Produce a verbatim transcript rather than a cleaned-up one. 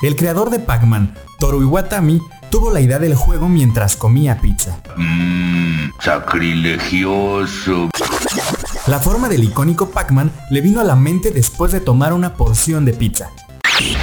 El creador de Pac-Man, Toru Iwatani, tuvo la idea del juego mientras comía pizza. Mmm, sacrilegioso. La forma del icónico Pac-Man le vino a la mente después de tomar una porción de pizza.